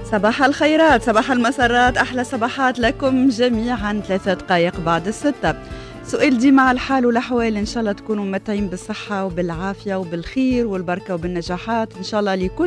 صباح الخيرات، صباح المسرات، أحلى صباحات لكم جميعا. 3 دقائق بعد 6. سؤال ديما على الحال والأحوال، إن شاء الله تكونوا متعين بالصحة وبالعافية وبالخير والبركة وبالنجاحات إن شاء الله لكل